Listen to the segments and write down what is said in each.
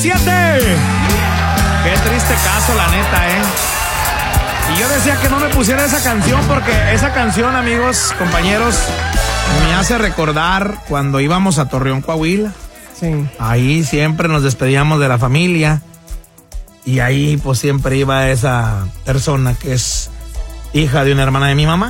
7. Qué triste caso, la neta, Y yo decía que no me pusiera esa canción porque esa canción, amigos, compañeros, me hace recordar cuando íbamos a Torreón, Coahuila. Sí. Ahí siempre nos despedíamos de la familia y ahí pues siempre iba esa persona que es hija de una hermana de mi mamá.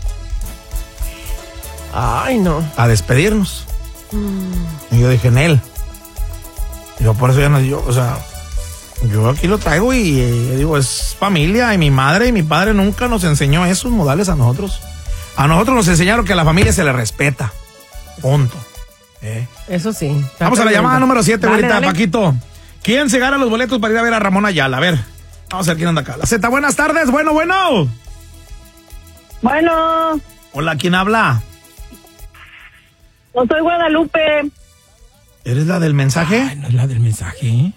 Ay, no. A despedirnos. Y yo dije, Nel. Yo por eso ya no, yo aquí lo traigo y digo, es familia y mi madre y mi padre nunca nos enseñó esos modales a nosotros. A nosotros nos enseñaron que a la familia se le respeta. Punto. Eso sí. Vamos a la llamada número 7, dale, ahorita, dale. Paquito. ¿Quién se gana los boletos para ir a ver a Ramón Ayala? A ver, vamos a ver quién anda acá. La Z, buenas tardes. Bueno. Bueno. Hola, ¿quién habla? No soy Guadalupe. ¿Eres la del mensaje? Ay, no es la del mensaje.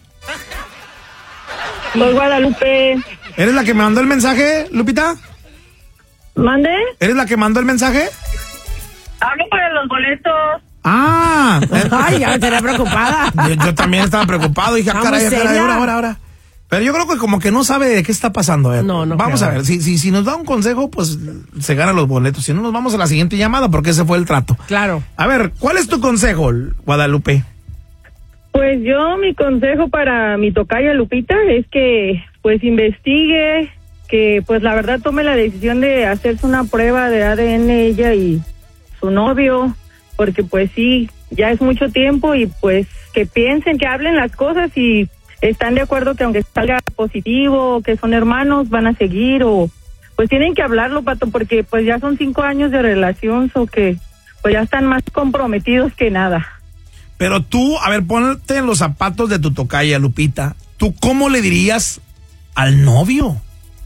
Soy Guadalupe. ¿Eres la que me mandó el mensaje, Lupita? ¿Mande? ¿Eres la que mandó el mensaje? Hablo para los boletos. Ah. Ay, ya estará preocupada. Yo también estaba preocupado. Dije, ¿Muy caray, seria? ahora. Pero yo creo que como que no sabe de qué está pasando. No Vamos creo. a ver, si nos da un consejo, pues se gana los boletos. Si no, nos vamos a la siguiente llamada porque ese fue el trato. Claro. A ver, ¿cuál es tu consejo, Guadalupe? Pues mi consejo para mi tocaya Lupita es que pues investigue, que pues la verdad tome la decisión de hacerse una prueba de ADN ella y su novio, porque pues sí, ya es mucho tiempo y pues que piensen, que hablen las cosas y están de acuerdo que aunque salga positivo, que son hermanos, van a seguir o pues tienen que hablarlo, Pato, porque pues ya son 5 años de relación, o que pues ya están más comprometidos que nada. Pero tú, a ver, ponte en los zapatos de tu tocaya, Lupita. ¿Tú cómo le dirías al novio?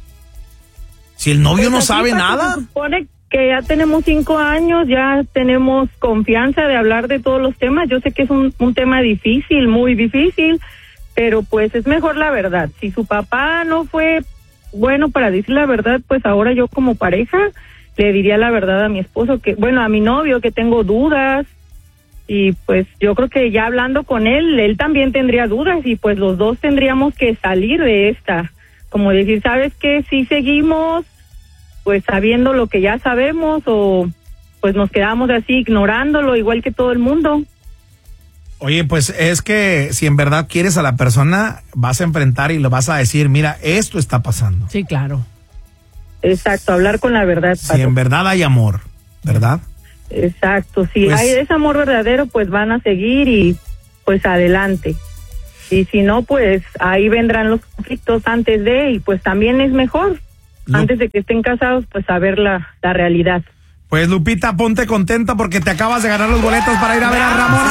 Si el novio Pues no así, sabe Pato, nada. Se supone que ya tenemos 5 años, ya tenemos confianza de hablar de todos los temas. Yo sé que es un tema difícil, muy difícil, pero pues es mejor la verdad. Si su papá no fue bueno para decir la verdad, pues ahora yo como pareja le diría la verdad a mi esposo, que bueno, a mi novio, que tengo dudas. Y pues yo creo que ya hablando con él también tendría dudas y pues los dos tendríamos que salir de esta. Como decir, ¿sabes qué? Si seguimos pues sabiendo lo que ya sabemos o pues nos quedamos así ignorándolo igual que todo el mundo. Oye, pues es que si en verdad quieres a la persona, vas a enfrentar y le vas a decir, mira, esto está pasando. Sí, claro. Exacto, hablar con la verdad, Si Pato. en verdad hay amor, ¿verdad? Exacto, si Pues- hay ese amor verdadero, pues van a seguir y pues adelante. Y si no, pues ahí vendrán los conflictos antes de, y pues también es mejor, No. antes de que estén casados, pues saber la realidad. Pues Lupita, ponte contenta porque te acabas de ganar los boletos para ir a ver a Ramón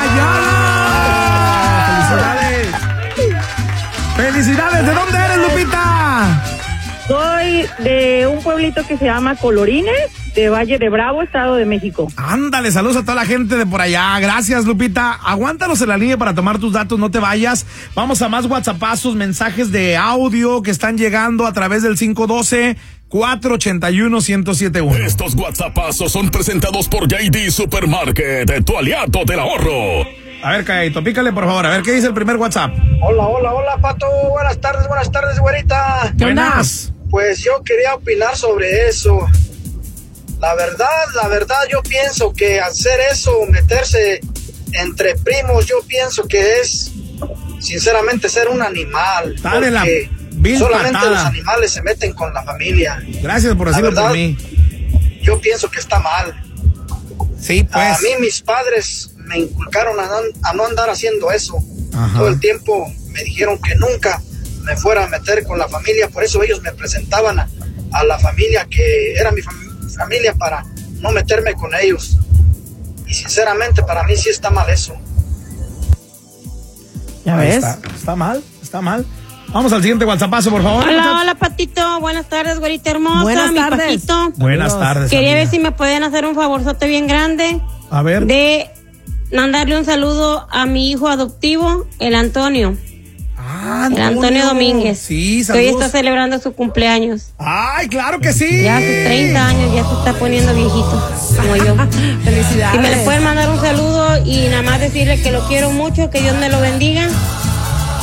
Ayala. ¡Felicidades! ¡Felicidades! ¿De dónde eres, Lupita? Soy de un pueblito que se llama Colorines, de Valle de Bravo, Estado de México. Ándale, saludos a toda la gente de por allá. Gracias, Lupita. Aguántanos en la línea para tomar tus datos, no te vayas. Vamos a más WhatsAppazos, mensajes de audio que están llegando a través del 512-481-1071. Estos WhatsAppazos son presentados por JD Supermarket, tu aliado del ahorro. A ver, Caito, pícale por favor, a ver qué dice el primer WhatsApp. Hola, Pato. Buenas tardes, güerita. ¿Qué onda? Buenas. Pues yo quería opinar sobre eso. La verdad, yo pienso que hacer eso, meterse entre primos, yo pienso que es, sinceramente, ser un animal. Dale la porque vil solamente patada. los animales se meten con la familia. Gracias por decirlo La verdad, por mí. Yo pienso que está mal. Sí, pues. A mí mis padres me inculcaron a no andar haciendo eso. Ajá. Todo el tiempo me dijeron que nunca me fuera a meter con la familia, por eso ellos me presentaban a la familia que era mi familia para no meterme con ellos. Y sinceramente para mí sí está mal eso. ¿Ya Ahí ves? Está mal. Vamos al siguiente WhatsAppazo, por favor. Hola, Patito. Buenas tardes, güerita hermosa. Buenas mi tardes. Patito. Buenas tardes. Quería amiga. ver si me pueden hacer un favorzote bien grande A ver. de mandarle un saludo a mi hijo adoptivo, el Antonio. El Antonio Domínguez. Sí, que hoy saludos. está celebrando su cumpleaños. Ay, claro que sí. Ya hace 30 años, ya se está poniendo viejito, como yo. Felicidades. Si me le pueden mandar un saludo y nada más decirle que lo quiero mucho, que Dios me lo bendiga.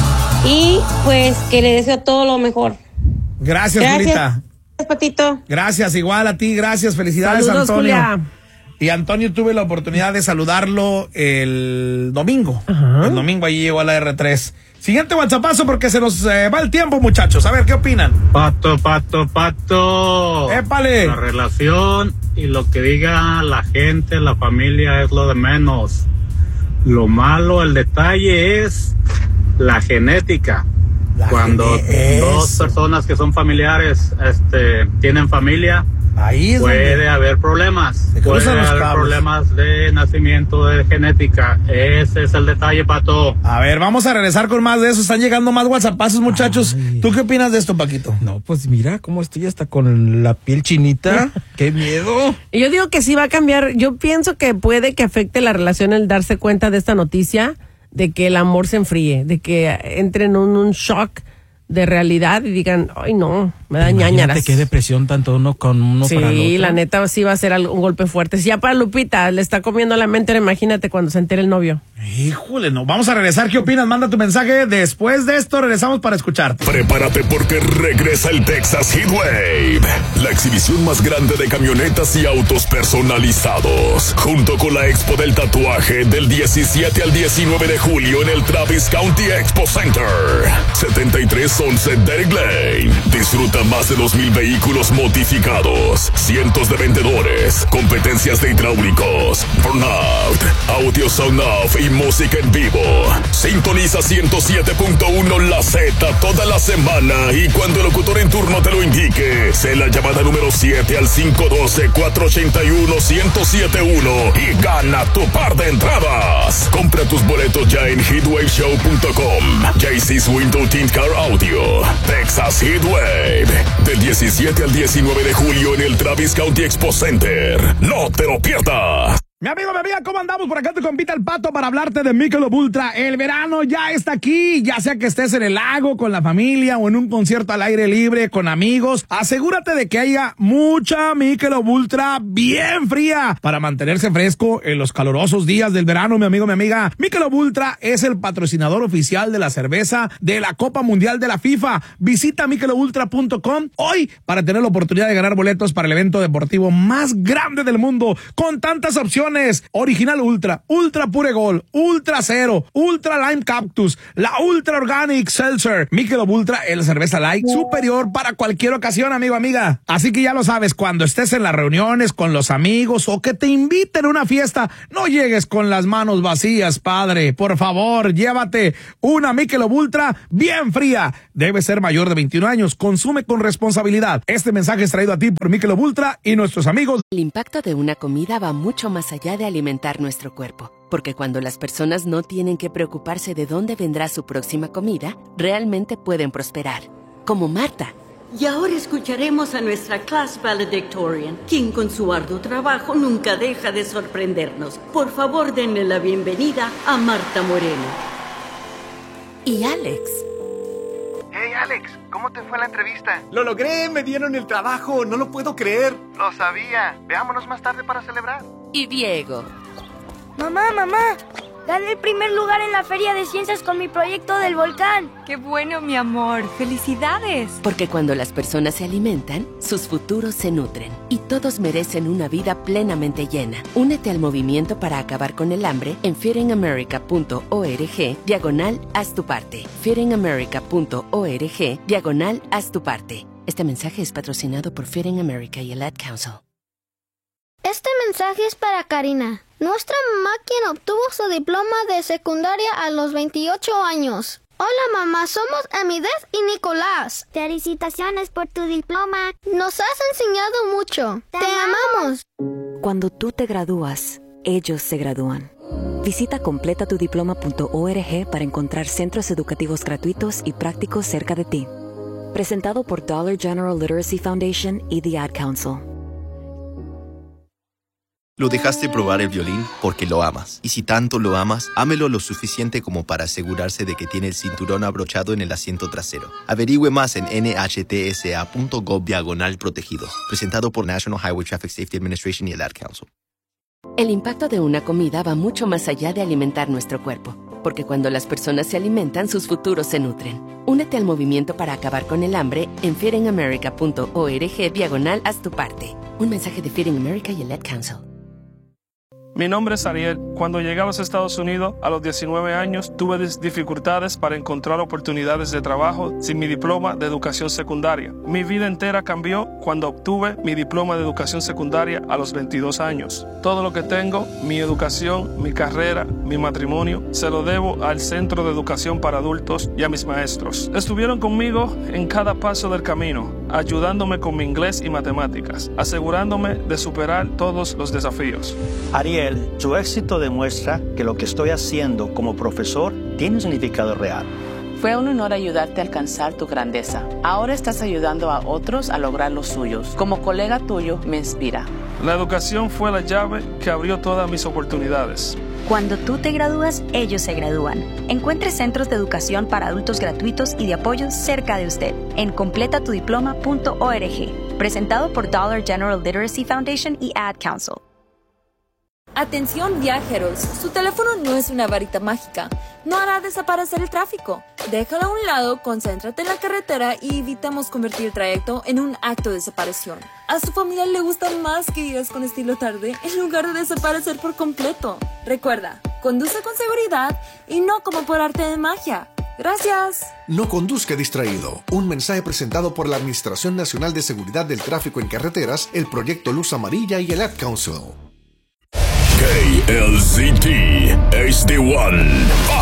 Y pues que le deseo todo lo mejor. Gracias, Julita. Gracias, Patito. Gracias, igual a ti, gracias, felicidades. Saludos, Antonio. Julia. Y Antonio, tuve la oportunidad de saludarlo el domingo. Ajá. El domingo allí llegó a la R3. Siguiente WhatsAppazo porque se nos va el tiempo, muchachos. A ver, ¿qué opinan? Pato. ¡Épale! La relación y lo que diga la gente, la familia es lo de menos. Lo malo, el detalle es la genética. Cuando dos personas que son familiares tienen familia, ahí puede haber problemas. Puede haber problemas de nacimiento, de genética. Ese es el detalle, Pato. A ver, vamos a regresar con más de eso. Están llegando más WhatsAppazos, muchachos. Ay. ¿Tú qué opinas de esto, Paquito? No, pues mira cómo estoy hasta con la piel chinita. ¡Qué miedo! Y yo digo que sí va a cambiar. Yo pienso que puede que afecte la relación el darse cuenta de esta noticia, de que el amor se enfríe, de que entren en un shock de realidad y digan, ay no, me da ñañaras. Qué depresión tanto uno con uno para el otro. Sí, la neta sí va a ser un golpe fuerte. Si ya para Lupita le está comiendo la mente, imagínate cuando se entere el novio. Híjole, no. Vamos a regresar. ¿Qué opinas? Manda tu mensaje. Después de esto regresamos para escucharte. Prepárate porque regresa el Texas Heatwave, la exhibición más grande de camionetas y autos personalizados, junto con la Expo del Tatuaje del 17 al 19 de julio en el Travis County Expo Center, 7311 Derrick Lane. Disfruta más de 2,000 vehículos modificados, cientos de vendedores, competencias de hidráulicos, burnout, audio sound off y música en vivo. Sintoniza 107.1 La Z toda la semana y cuando el locutor en turno te lo indique, sé la llamada número 7 al 512-481-1071 y gana tu par de entradas. Compra tus boletos ya en heatwaveshow.com. JC's Window Tint Car Audio. Texas Heatwave, del 17 al 19 de julio en el Travis County Expo Center. No te lo pierdas. Mi amigo, mi amiga, ¿cómo andamos? Por acá te compita el Pato para hablarte de Michelob Ultra. El verano ya está aquí, ya sea que estés en el lago, con la familia o en un concierto al aire libre con amigos. Asegúrate de que haya mucha Michelob Ultra bien fría para mantenerse fresco en los calurosos días del verano, mi amigo, mi amiga. Michelob Ultra es el patrocinador oficial de la cerveza de la Copa Mundial de la FIFA. Visita michelobultra.com hoy para tener la oportunidad de ganar boletos para el evento deportivo más grande del mundo con tantas opciones. Original Ultra, Ultra Pure Gold, Ultra Cero, Ultra Lime Cactus, la Ultra Organic Seltzer. Michelob Ultra es la cerveza light superior para cualquier ocasión, amigo, amiga. Así que ya lo sabes, cuando estés en las reuniones con los amigos o que te inviten a una fiesta, no llegues con las manos vacías, padre. Por favor, llévate una Michelob Ultra bien fría. Debe ser mayor de 21 años. Consume con responsabilidad. Este mensaje es traído a ti por Michelob Ultra y nuestros amigos. El impacto de una comida va mucho más allá de alimentar nuestro cuerpo, porque cuando las personas no tienen que preocuparse de dónde vendrá su próxima comida, realmente pueden prosperar, como Marta. Y ahora escucharemos a nuestra class valedictorian, quien con su arduo trabajo nunca deja de sorprendernos. Por favor, denle la bienvenida a Marta Moreno. Y Alex. Hey Alex, ¿cómo te fue la entrevista? Lo logré, me dieron el trabajo, no lo puedo creer. Lo sabía, veámonos más tarde para celebrar. Y Diego. Mamá, gané el primer lugar en la Feria de Ciencias con mi proyecto del volcán. ¡Qué bueno, mi amor! ¡Felicidades! Porque cuando las personas se alimentan, sus futuros se nutren. Y todos merecen una vida plenamente llena. Únete al movimiento para acabar con el hambre en feedingamerica.org/haz tu parte. feedingamerica.org/haz tu parte. Este mensaje es patrocinado por Feeding America y el Ad Council. Este mensaje es para Karina, nuestra mamá quien obtuvo su diploma de secundaria a los 28 años. Hola mamá, somos Amidez y Nicolás. Felicitaciones por tu diploma. Nos has enseñado mucho. Te amamos. Cuando tú te gradúas, ellos se gradúan. Visita completatudiploma.org para encontrar centros educativos gratuitos y prácticos cerca de ti. Presentado por Dollar General Literacy Foundation y The Ad Council. Lo dejaste probar el violín porque lo amas. Y si tanto lo amas, ámelo lo suficiente como para asegurarse de que tiene el cinturón abrochado en el asiento trasero. Averigüe más en nhtsa.gov/protegido. Presentado por National Highway Traffic Safety Administration y el Ad Council. El impacto de una comida va mucho más allá de alimentar nuestro cuerpo, porque cuando las personas se alimentan, sus futuros se nutren. Únete al movimiento para acabar con el hambre en feedingamerica.org/haz tu parte. Un mensaje de Feeding America y el Ad Council. Mi nombre es Ariel. Cuando llegué a los Estados Unidos a los 19 años, tuve dificultades para encontrar oportunidades de trabajo sin mi diploma de educación secundaria. Mi vida entera cambió cuando obtuve mi diploma de educación secundaria a los 22 años. Todo lo que tengo, mi educación, mi carrera, mi matrimonio, se lo debo al Centro de Educación para Adultos y a mis maestros. Estuvieron conmigo en cada paso del camino, ayudándome con mi inglés y matemáticas, asegurándome de superar todos los desafíos. Ariel, tu éxito demuestra que lo que estoy haciendo como profesor tiene un significado real. Fue un honor ayudarte a alcanzar tu grandeza. Ahora estás ayudando a otros a lograr los suyos. Como colega tuyo, me inspira. La educación fue la llave que abrió todas mis oportunidades. Cuando tú te gradúas, ellos se gradúan. Encuentre centros de educación para adultos gratuitos y de apoyo cerca de usted en completatudiploma.org. Presentado por Dollar General Literacy Foundation y Ad Council. Atención viajeros, su teléfono no es una varita mágica, no hará desaparecer el tráfico. Déjalo a un lado, concéntrate en la carretera y evitamos convertir el trayecto en un acto de separación. A su familia le gusta más que vivas con estilo tarde en lugar de desaparecer por completo. Recuerda, conduce con seguridad y no como por arte de magia. Gracias. No conduzca distraído. Un mensaje presentado por la Administración Nacional de Seguridad del Tráfico en Carreteras, el Proyecto Luz Amarilla y el Ad Council. KLZT HD1